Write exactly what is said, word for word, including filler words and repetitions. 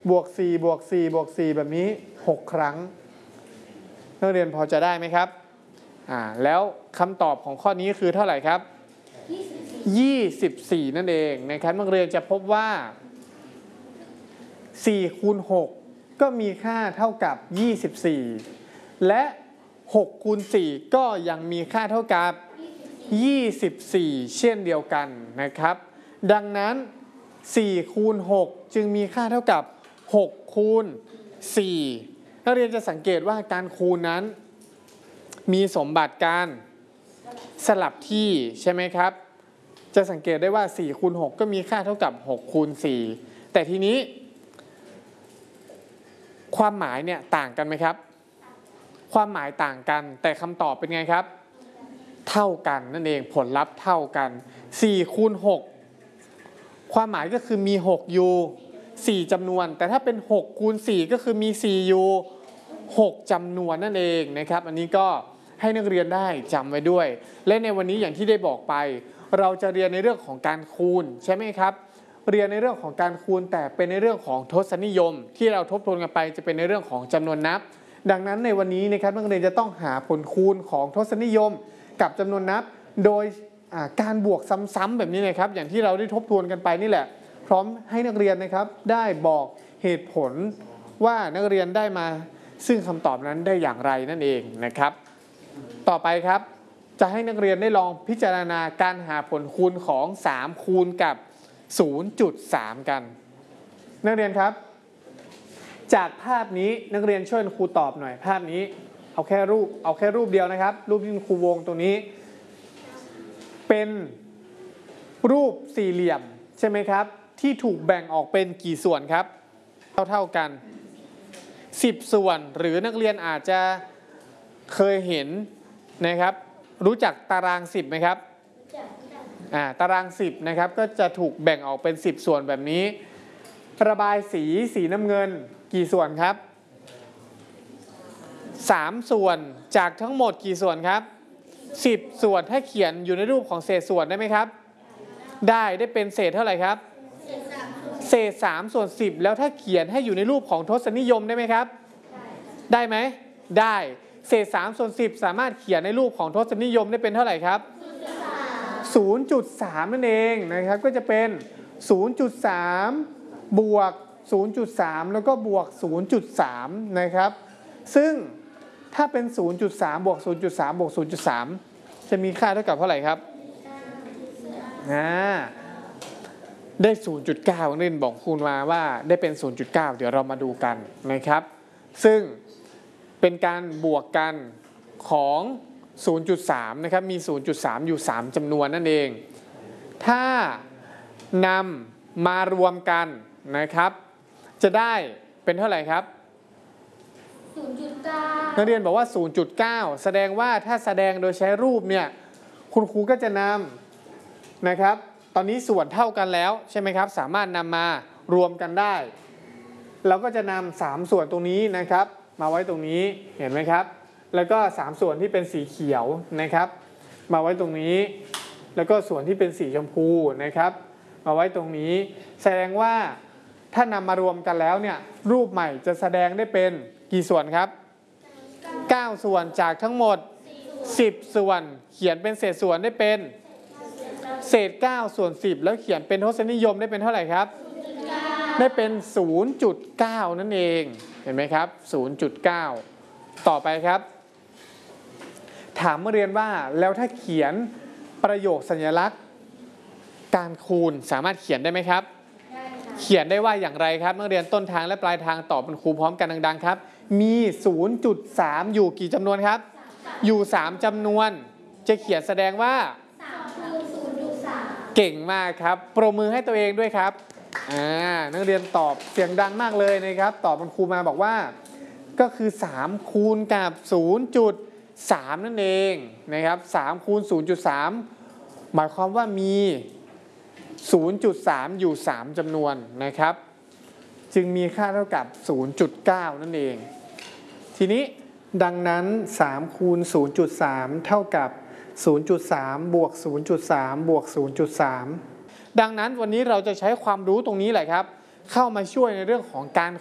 บวกสี่บวกสี่บวกสี่แบบนี้หกครั้งนักเรียนพอจะได้ไหมครับอ่าแล้วคำตอบของข้อนี้คือเท่าไหร่ครับยี่สิบสี่นั่นเองนะครับนักเรียนจะพบว่าสี่คูณหกก็มีค่าเท่ากับยี่สิบสี่และหกคูณสี่ก็ยังมีค่าเท่ากับยี่สิบสี่เช่นเดียวกันนะครับดังนั้นสี่คูณหกจึงมีค่าเท่ากับหกคูณสี่นักเรียนจะสังเกตว่าการคูณนั้นมีสมบัติการสลับที่ใช่ไหมครับจะสังเกตได้ว่าสี่คูณหกก็มีค่าเท่ากับหกคูณสี่แต่ทีนี้ความหมายเนี่ยต่างกันไหมครับความหมายต่างกันแต่คำตอบเป็นไงครับเท่ากันนั่นเองผลลัพธ์เท่ากันสี่คูณหกความหมายก็คือมีหกอยู่สี่จำนวนแต่ถ้าเป็นหกคูณสี่ก็คือมีสี่อยู่หกจำนวนนั่นเองนะครับอันนี้ก็ให้นักเรียนได้จำไว้ด้วยและในวันนี้อย่างที่ได้บอกไปเราจะเรียนในเรื่องของการคูณใช่ไหมครับเรียนในเรื่องของการคูณแต่เป็นในเรื่องของทศนิยมที่เราทบทวนกันไปจะเป็นในเรื่องของจำนวนนับดังนั้นในวันนี้นะครับนักเรียนจะต้องหาผลคูณของทศนิยมกับจำนวนนับโดยการบวกซ้ำๆแบบนี้นะครับอย่างที่เราได้ทบทวนกันไปนี่แหละพร้อมให้นักเรียนนะครับได้บอกเหตุผลว่านักเรียนได้มาซึ่งคำตอบนั้นได้อย่างไรนั่นเองนะครับต่อไปครับจะให้นักเรียนได้ลองพิจารณาการหาผลคูณของสามคูณกับ ศูนย์จุดสาม กันนักเรียนครับจากภาพนี้นักเรียนช่วยครูตอบหน่อยภาพนี้เอาแค่รูปเอาแค่รูปเดียวนะครับรูปที่ครูวงตรงนี้เป็นรูปสี่เหลี่ยมใช่ไหมครับที่ถูกแบ่งออกเป็นกี่ส่วนครับเท่าเท่ากันสิบส่วนหรือนักเรียนอาจจะเคยเห็นนะครับรู้จักตารางสิบไหมครับอ่าตารางสิบนะครับก็จะถูกแบ่งออกเป็นสิบส่วนแบบนี้ระบายสีสีน้ำเงินกี่ส่วนครับสามส่วนจากทั้งหมดกี่ส่วนครับสิบส่วนถ้าเขียนอยู่ในรูปของเศษส่วนได้ไหมครับได้ได้เป็นเศษเท่าไหร่ครับเศษสามส่วนสิบแล้วถ้าเขียนให้อยู่ในรูปของทศนิยมได้ไหมครับได้ไหมได้เศษสามส่วนสิบสามารถเขียนในรูปของทศนิยมได้เป็นเท่าไหร่ครับ ศูนย์จุดสาม นั่นเองนะครับก็จะเป็น ศูนย์จุดสาม บวก ศูนย์จุดสาม แล้วก็บวก ศูนย์จุดสาม นะครับซึ่งถ้าเป็น ศูนย์จุดสาม บวก ศูนย์จุดสาม บวก ศูนย์จุดสาม จะมีค่าเท่ากับเท่าไหร่ครับอ่าได้ ศูนย์จุดเก้า นั่นบอกคุณมาว่าได้เป็น ศูนย์จุดเก้า เดี๋ยวเรามาดูกันนะครับซึ่งเป็นการบวกกันของ ศูนย์จุดสาม นะครับมี ศูนย์จุดสาม อยู่สามจำนวนนั่นเองถ้านำมารวมกันนะครับจะได้เป็นเท่าไหร่ครับ ศูนย์จุดเก้า นักเรียนบอกว่า ศูนย์จุดเก้า แสดงว่าถ้าแสดงโดยใช้รูปเนี่ยคุณครูก็จะนำนะครับตอนนี้ส่วนเท่ากันแล้วใช่ไหมครับสามารถนำมารวมกันได้เราก็จะนำสามส่วนตรงนี้นะครับมาไว้ตรงนี้เห็นไหมครับแล้วก็สามส่วนที่เป็นสีเขียวนะครับมาไว้ตรงนี้แล้วก็ส่วนที่เป็นสีชมพูนะครับมาไว้ตรงนี้แสดงว่าถ้านำมารวมกันแล้วเนี่ยรูปใหม่จะแสดงได้เป็นกี่ส่วนครับเก้าส่วนจากทั้งหมดสิบส่วนเขียนเป็นเศษส่วนได้เป็นเศษเก้าส่วนสิบแล้วเขียนเป็นทศนิยมได้เป็นเท่าไหร่ครับได้เป็น ศูนย์จุดเก้า นั่นเองเห็นไหมครับ ศูนย์จุดเก้า ต่อไปครับถามนักเรียนว่าแล้วถ้าเขียนประโยคสัญลักษณ์การคูณสามารถเขียนได้ไหมครับเขียนได้ว่าอย่างไรครับนักเรียนต้นทางและปลายทางตอบเป็นครูพร้อมกันดังๆครับมี ศูนย์จุดสาม อยู่กี่จำนวนครับอยู่สามจำนวนจะเขียนแสดงว่าเก่งมากครับปรบมือให้ตัวเองด้วยครับอ่านักเรียนตอบเสียงดังมากเลยนะครับตอบเป็นครูมาบอกว่าก็คือสามคูณกับ ศูนย์จุดสาม นั่นเองนะครับสามคูณ ศูนย์จุดสาม หมายความว่ามี ศูนย์จุดสาม อยู่สามจำนวนนะครับจึงมีค่าเท่ากับ ศูนย์จุดเก้า นั่นเองทีนี้ดังนั้นสามคูณ ศูนย์จุดสาม เท่ากับ ศูนย์จุดสาม บวก ศูนย์จุดสาม บวก ศูนย์จุดสาม ดังนั้นวันนี้เราจะใช้ความรู้ตรงนี้แหละครับเข้ามาช่วยในเรื่องของการ